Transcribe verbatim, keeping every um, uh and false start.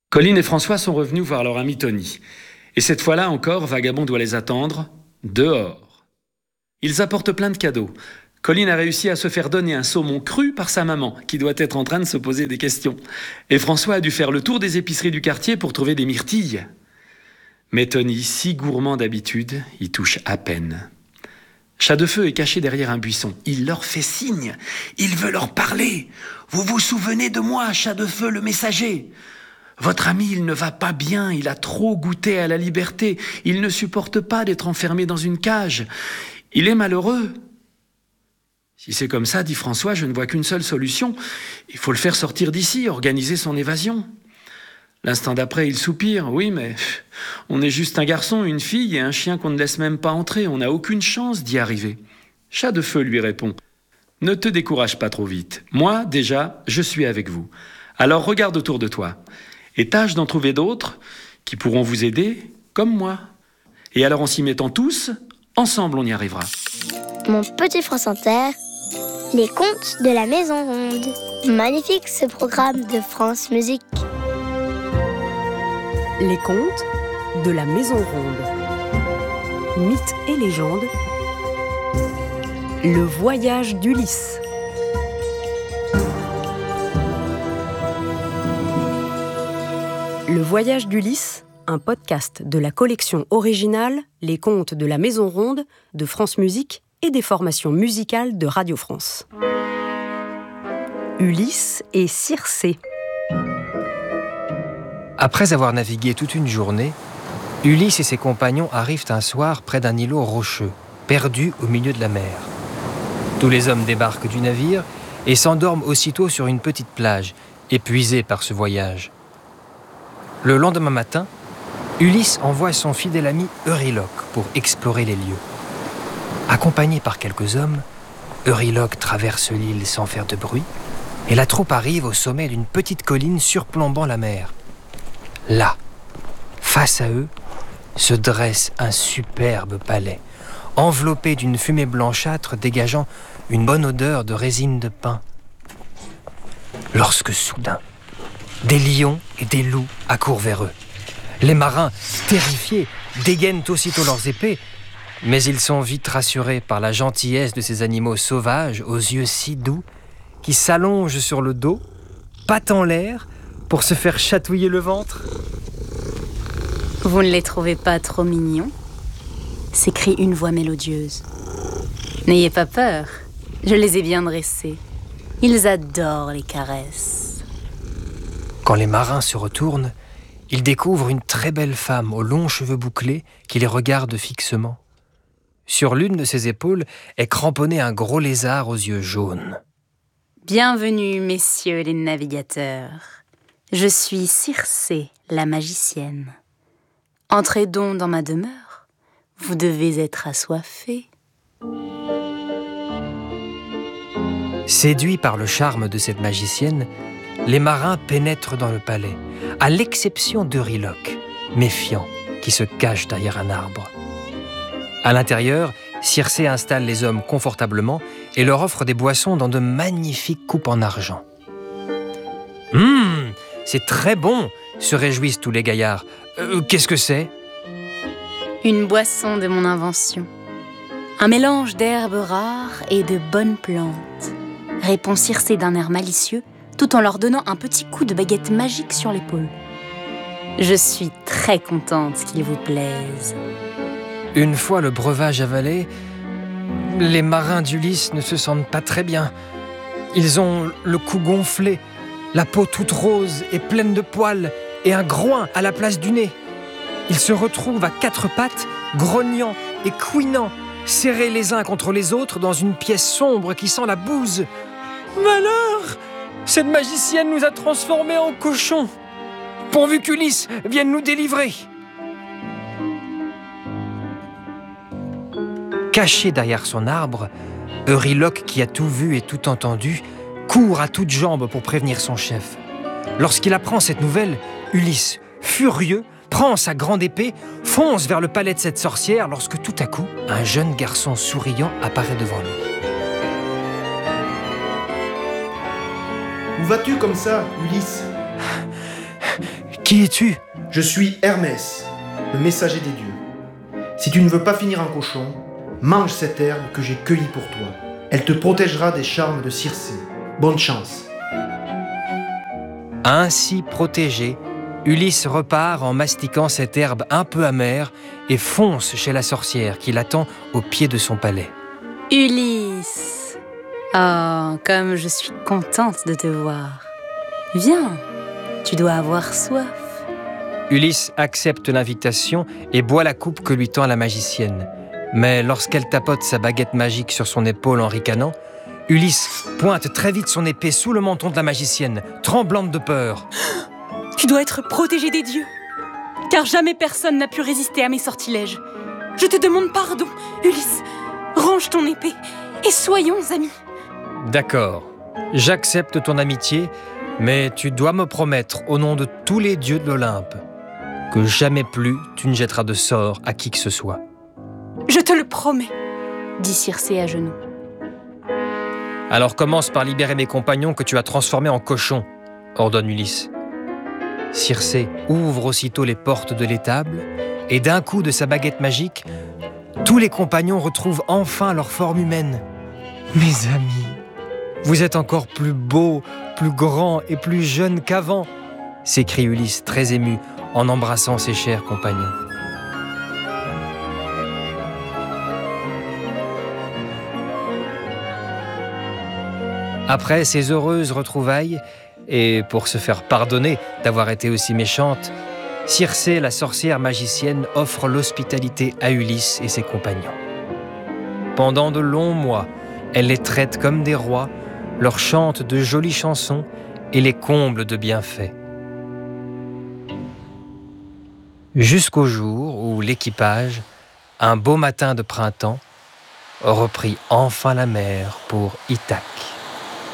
Colline et François sont revenus voir leur ami Tony. Et cette fois-là encore, Vagabond doit les attendre dehors. Ils apportent plein de cadeaux. Colline a réussi à se faire donner un saumon cru par sa maman, qui doit être en train de se poser des questions. Et François a dû faire le tour des épiceries du quartier pour trouver des myrtilles. Mais Tony, si gourmand d'habitude, y touche à peine. Chat de Feu est caché derrière un buisson. Il leur fait signe. Il veut leur parler. Vous vous souvenez de moi, Chat de Feu, le messager ? Votre ami, il ne va pas bien. Il a trop goûté à la liberté. Il ne supporte pas d'être enfermé dans une cage. Il est malheureux. Si c'est comme ça, dit François, je ne vois qu'une seule solution. Il faut le faire sortir d'ici, organiser son évasion. L'instant d'après, il soupire. Oui, mais on est juste un garçon, une fille et un chien qu'on ne laisse même pas entrer. On n'a aucune chance d'y arriver. Chat de Feu lui répond. Ne te décourage pas trop vite. Moi, déjà, je suis avec vous. Alors regarde autour de toi. Et tâche d'en trouver d'autres qui pourront vous aider, comme moi. Et alors en s'y mettant tous, ensemble on y arrivera. Mon petit France Inter, les contes de la Maison Ronde. Magnifique ce programme de France Musique. Les contes de la Maison Ronde. Mythes et légendes. Le voyage d'Ulysse. Le voyage d'Ulysse, un podcast de la collection originale Les contes de la Maison Ronde de France Musique et des formations musicales de Radio France. Ulysse et Circé. Après avoir navigué toute une journée, Ulysse et ses compagnons arrivent un soir près d'un îlot rocheux, perdu au milieu de la mer. Tous les hommes débarquent du navire et s'endorment aussitôt sur une petite plage, épuisés par ce voyage. Le lendemain matin, Ulysse envoie son fidèle ami Euryloque pour explorer les lieux. Accompagné par quelques hommes, Euryloque traverse l'île sans faire de bruit et la troupe arrive au sommet d'une petite colline surplombant la mer. Là, face à eux, se dresse un superbe palais, enveloppé d'une fumée blanchâtre dégageant une bonne odeur de résine de pin. Lorsque soudain, des lions et des loups accourent vers eux. Les marins, terrifiés, dégainent aussitôt leurs épées, mais ils sont vite rassurés par la gentillesse de ces animaux sauvages aux yeux si doux qui s'allongent sur le dos, pattes en l'air, pour se faire chatouiller le ventre. Vous ne les trouvez pas trop mignons ? S'écrie une voix mélodieuse. N'ayez pas peur, je les ai bien dressés. Ils adorent les caresses. Quand les marins se retournent, ils découvrent une très belle femme aux longs cheveux bouclés qui les regarde fixement. Sur l'une de ses épaules est cramponné un gros lézard aux yeux jaunes. Bienvenue, messieurs les navigateurs. Je suis Circé, la magicienne. Entrez donc dans ma demeure. Vous devez être assoiffés. Séduits par le charme de cette magicienne, les marins pénètrent dans le palais, à l'exception d'Euryloque, méfiant, qui se cache derrière un arbre. À l'intérieur, Circé installe les hommes confortablement et leur offre des boissons dans de magnifiques coupes en argent. Hum, c'est très bon, se réjouissent tous les gaillards. Euh, qu'est-ce que c'est ? Une boisson de mon invention. Un mélange d'herbes rares et de bonnes plantes, répond Circé d'un air malicieux, tout en leur donnant un petit coup de baguette magique sur l'épaule. Je suis très contente qu'il vous plaise. Une fois le breuvage avalé, les marins d'Ulysse ne se sentent pas très bien. Ils ont le cou gonflé, la peau toute rose et pleine de poils, et un groin à la place du nez. Ils se retrouvent à quatre pattes, grognant et couinant, serrés les uns contre les autres dans une pièce sombre qui sent la bouse. Malheur ! Cette magicienne nous a transformés en cochons. Pourvu qu'Ulysse vienne nous délivrer. Caché derrière son arbre, Euryloque, qui a tout vu et tout entendu, court à toutes jambes pour prévenir son chef. Lorsqu'il apprend cette nouvelle, Ulysse, furieux, prend sa grande épée, fonce vers le palais de cette sorcière lorsque tout à coup, un jeune garçon souriant apparaît devant lui. Où vas-tu comme ça, Ulysse ? Qui es-tu ? Je suis Hermès, le messager des dieux. Si tu ne veux pas finir en cochon, mange cette herbe que j'ai cueillie pour toi. Elle te protégera des charmes de Circé. Bonne chance. Ainsi protégé, Ulysse repart en mastiquant cette herbe un peu amère et fonce chez la sorcière qui l'attend au pied de son palais. Ulysse. Oh, comme je suis contente de te voir. Viens, tu dois avoir soif. Ulysse accepte l'invitation et boit la coupe que lui tend la magicienne. Mais lorsqu'elle tapote sa baguette magique sur son épaule en ricanant, Ulysse pointe très vite son épée sous le menton de la magicienne, tremblante de peur. Tu dois être protégé des dieux, car jamais personne n'a pu résister à mes sortilèges. Je te demande pardon, Ulysse. Range ton épée et soyons amis. D'accord, j'accepte ton amitié, mais tu dois me promettre, au nom de tous les dieux de l'Olympe, que jamais plus tu ne jetteras de sort à qui que ce soit. Je te le promets, dit Circé à genoux. Alors commence par libérer mes compagnons que tu as transformés en cochons, ordonne Ulysse. Circé ouvre aussitôt les portes de l'étable et d'un coup de sa baguette magique, tous les compagnons retrouvent enfin leur forme humaine. Mes amis, vous êtes encore plus beaux, plus grands et plus jeunes qu'avant, s'écrie Ulysse très ému en embrassant ses chers compagnons. Après ces heureuses retrouvailles, et pour se faire pardonner d'avoir été aussi méchante, Circé, la sorcière magicienne, offre l'hospitalité à Ulysse et ses compagnons. Pendant de longs mois, elle les traite comme des rois, leur chante de jolies chansons et les comble de bienfaits. Jusqu'au jour où l'équipage, un beau matin de printemps, reprit enfin la mer pour Ithaque.